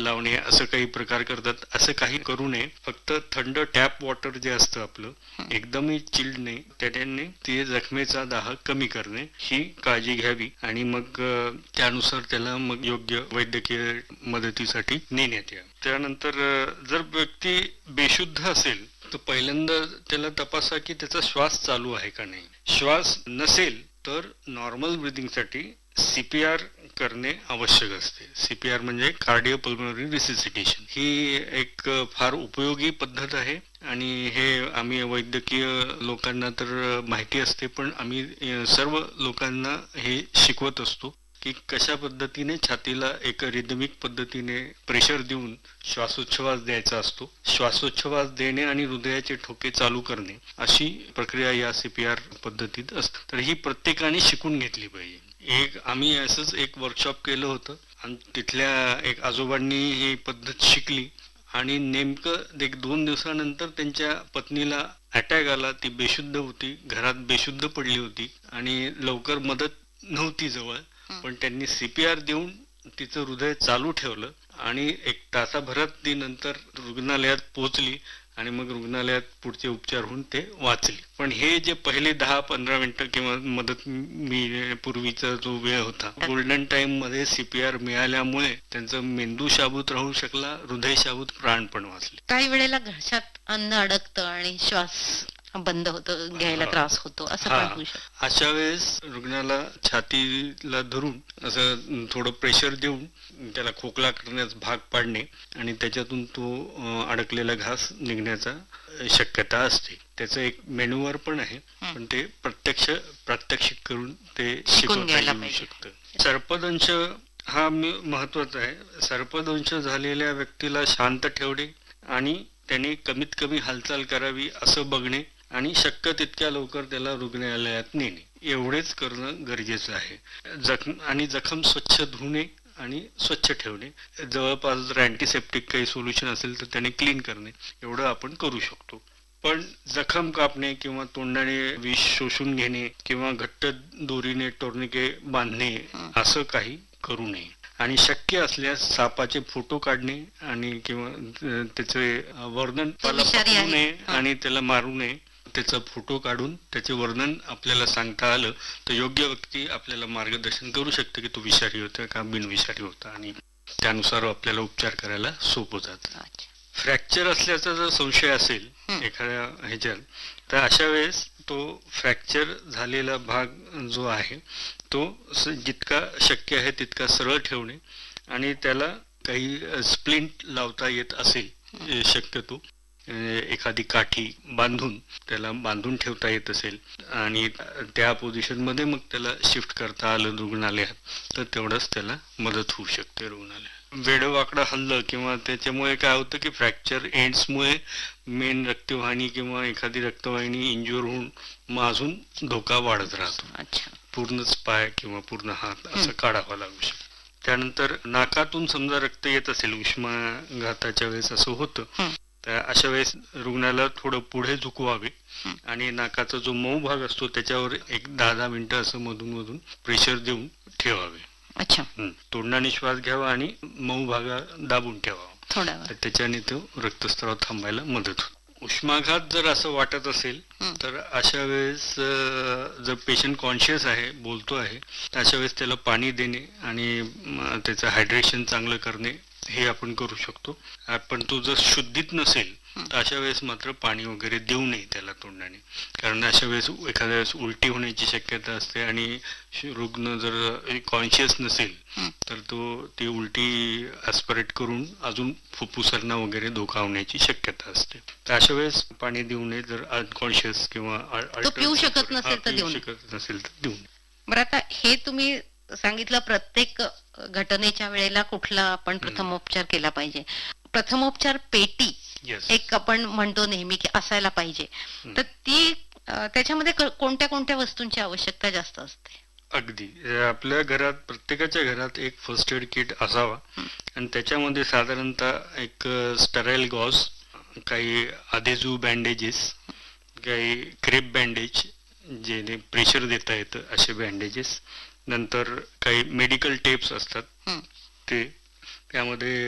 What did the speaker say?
लावणे असं काही प्रकार करतात. असं काही करू नये. फक्त थंड टॅप वॉटर जे असतं आपलं एकदमही चिल्ड नाही, त्याने ते जखमेचा दाह कमी करणे ही काळजी घ्यावी आणि मग त्यानुसार त्याला मग योग्य वैद्यकीय मदतीसाठी नेण्यात यावे. त्यानंतर जर व्यक्ती बेशुद्ध असेल तर पहिल्यांदा त्याला तपासा की त्याचा श्वास चालू आहे का नाही. श्वास नसेल तर नॉर्मल ब्रिदिंगसाठी CPR करणे आवश्यक असते. CPR म्हणजे कार्डिओ पल्मोनरी रिसिसिटेशन. ही एक फार उपयोगी पद्धत आहे आणि हे आम्ही वैद्यकीय लोकांना तर माहिती असते, पण आम्ही सर्व लोकांना हे शिकवत असतो की कशा पद्धतीने छातीला एक रिदमिक पद्धतीने प्रेशर देऊन श्वासोच्छवास द्यायचा असतो. श्वासोच्छवास देणे आणि हृदयाचे ठोके चालू करणे अशी प्रक्रिया या CPR पद्धतीत असते. तर ही प्रत्येकाने शिकून घेतली पाहिजे. आम्ही असंच एक वर्कशॉप केलं होतं आणि तिथल्या एक आजोबांनी ही पद्धत शिकली आणि नेमकं 1-2 दिवसानंतर त्यांच्या पत्नीला अटॅक आला. ती बेशुद्ध होती, घरात बेशुद्ध पडली होती आणि लवकर मदत नव्हती जवळ, पण त्यांनी CPR देऊन तिचं हृदय चालू ठेवलं आणि 1 तासाभरात ती नंतर रुग्णालयात पोहोचली आणि मग रुग्णालयात पुढचे उपचार होऊन ते वाचले. पण हे जे पहिले 10-15 मिनिटं किंवा मदत पूर्वीचा जो वेळ होता, गोल्डन टाइम मध्ये CPR मिळाल्यामुळे त्यांचा मेंदू शाबूत राहू शकला, हृदय शाबूत, प्राण पण वाचले. काही वेळेला घशात अन्न अडकतं आणि श्वास बंद होतो, घ्यायला त्रास होतो, असं पण होऊ शकतं. अशा वेळेस रुग्णाला छातीला धरून असं थोडं प्रेशर देऊन त्याला खोकला करण्यास भाग पाडणे आणि त्याच्यातून तो अडकलेला घास निघण्याचा शक्यता असते. त्याचं एक मेन्यूवर पण आहे, पण ते प्रात्यक्षिक करून ते शिकवता येऊ शकतं. सर्पदंश हा महत्वाचा आहे. सर्पदंश झालेल्या व्यक्तीला शांत ठेवणे आणि त्याने कमीत कमी हालचाल करावी असं बघणे आणि शक्य तितक्या लवकर त्याला रुग्णालयात नेणे एवढेच करणं गरजेचं आहे. जखम स्वच्छ धुणे आणि स्वच्छ ठेवणे, जवळपास जर अँटीसेप्टिक काही सोल्युशन असेल तर त्याने क्लीन करणे एवढं आपण करू शकतो. पण जखम कापणे किंवा तोंडाने विष शोषून घेणे किंवा घट्ट दोरीने टोर्निके बांधणे असं काही करू नये. आणि शक्य असल्यास सापाचे फोटो काढणे आणि किंवा त्याचे वर्णन पकडू नये आणि त्याला मारू नये. त्याचा फोटो काढून त्याचे वर्णन आपल्याला सांगता आलं तर योग्य व्यक्ती आपल्याला मार्गदर्शन करू शकते की तो विषारी होता का बिनविषारी होता आणि त्यानुसार आपल्याला उपचार करायला सोपं जातं. फ्रॅक्चर असल्याचा जर संशय असेल एखाद्या ह्याच्यात तर अशा वेळेस तो फ्रॅक्चर झालेला भाग जो आहे तो जितका शक्य आहे तितका सरळ ठेवणे आणि त्याला काही स्प्लिंट लावता येत असेल शक्यतो एखादी काठी बांधून त्याला बांधून ठेवता येत असेल आणि त्या पोझिशन मध्ये मग त्याला शिफ्ट करता आलं रुग्णालयात तर तेवढंच त्याला मदत होऊ शकते रुग्णालयात. वेडवाकडं हल्लं किंवा त्याच्यामुळे काय होतं की फ्रॅक्चर एंड्समुळे मेन रक्तवाहिनी किंवा एखादी रक्तवाहिनी इंज्युअर होऊन मग अजून धोका वाढत राहतो. पूर्णच पाय किंवा पूर्ण हात असं काढावा लागू शकतो. त्यानंतर नाकातून समजा रक्त येत असेल उष्माघाताच्या वेळेस असं होतं तर अशा वेळेस रुग्णाला थोडं पुढे झुकवावे आणि नाकाचा जो मऊ भाग असतो त्याच्यावर 10-10 मिनिटं असं मधून मधून प्रेशर देऊन ठेवावे. तोंडाने श्वास घ्यावा आणि मऊ भागा दाबून ठेवावा, त्याच्याने तो रक्तस्राव थांबायला मदत होते. उष्माघात जर असं वाटत असेल तर अशा वेळेस जर पेशंट कॉन्शियस आहे, बोलतो आहे, तर अशा वेळेस त्याला पाणी देणे आणि त्याचं हायड्रेशन चांगलं करणे हे आपण करू शकतो. पण तो जर शुद्धीत नसेल तर अशा वेळेस मात्र पाणी वगैरे देऊ नये त्याला तोंडाने, कारण अशा वेळेस एखाद्या वेळेस उलटी होण्याची शक्यता असते आणि रुग्ण जर कॉन्शियस नसेल तर ती उलटी ऍस्पिरेट करून अजून फुफ्फुसांना वगैरे धोका होण्याची शक्यता असते. तर अशा वेळेस पाणी देऊ नये जर अनकॉन्शियस किंवा पिऊ शकत नसेल तर देऊ नये. बरं, आता हे तुम्ही सांगितलं प्रत्येक घटनेच्या वेळेला कुठला आपण प्रथमोपचार केला पाहिजे. प्रथमोपचार पेटी एक आपण म्हणतो नेहमी की असायला पाहिजे, तर ती त्याच्यामध्ये कोणत्या कोणत्या वस्तूंची आवश्यकता जास्त असते? अगदी आपल्या घरात प्रत्येकाच्या घरात एक फर्स्ट एड किट असावा आणि त्याच्यामध्ये साधारणतः एक स्टराईल गॉज, काही अधेझिव्ह बँडेजेस, काही क्रेप बँडेज जेने प्रेशर देता येतं असे बँडेजेस, नंतर काही मेडिकल टेप्स असतात ते, त्यामध्ये